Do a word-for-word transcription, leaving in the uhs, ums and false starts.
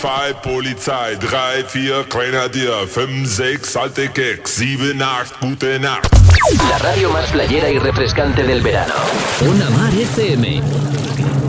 zwei, Polizei, drei, vier, Grenadier, fünf, sechs, alte Keks, sieben, acht, gute Nacht. La radio más playera y refrescante del verano. Una Mar F M.